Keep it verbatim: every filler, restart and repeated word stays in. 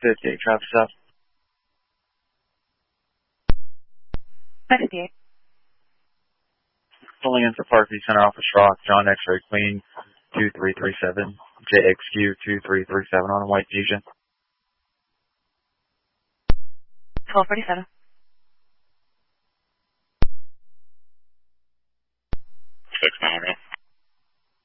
fifty-eight, traffic stop. fifty-eight. Pulling into Park View Center, Office Rock, John X-Ray Queen, two three three seven, J X Q two three three seven on a white Fusion. twelve forty-seven.